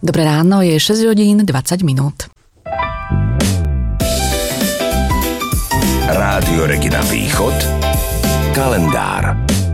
Dobré ráno, je 6 hodín 20 minút. Rádio Regina Východ, kalendár.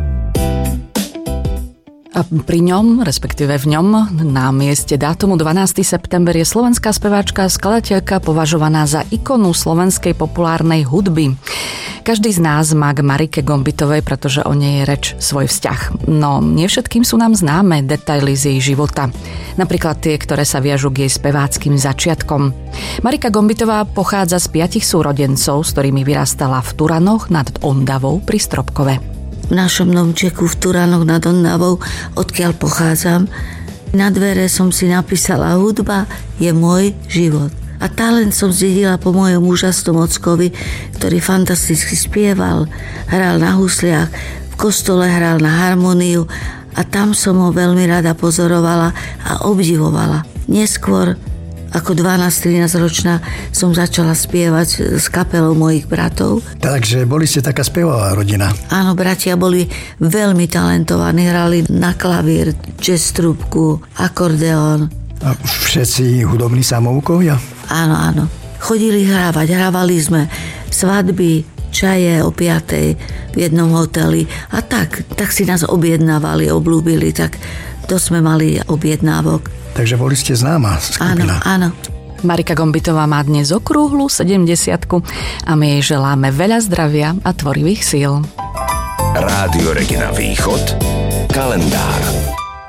A pri ňom, respektíve v ňom, na mieste dátumu 12. september je slovenská speváčka a skladateľka považovaná za ikonu slovenskej populárnej hudby. Každý z nás má k Marike Gombitovej, pretože o nej je reč, svoj vzťah. No, nie všetkým sú nám známe detaily z jej života. Napríklad tie, ktoré sa viažú k jej speváckym začiatkom. Marika Gombitová pochádza z 5 súrodencov, s ktorými vyrastala v Turanoch nad Ondavou pri Stropkove. V našom domčeku v Turanoch nad Ondavou, odkiaľ pochádzam, na dvere som si napísala: hudba je môj život. A talent som zdedila po mojom úžasnom ockovi, ktorý fantasticky spieval, hral na husliach, v kostole hral na harmóniu a tam som ho veľmi rada pozorovala a obdivovala. Neskôr, ako 12-13 ročná, som začala spievať s kapelou mojich bratov. Takže boli ste taká spevová rodina. Áno, bratia boli veľmi talentovaní, hrali na klavír, jazz trúbku, akordeón. A všetci hudobní samoukovia? Áno, áno. Chodili hrávali sme svadby, čaje o 5:00 v jednom hoteli a tak si nás objednávali, obľúbili, tak to sme mali objednávok. Takže boli ste známa skupina. Áno. Marika Gombitová má dnes okrúhlu 70 a my jej želáme veľa zdravia a tvorivých síl. Rádio Regina Východ, kalendár.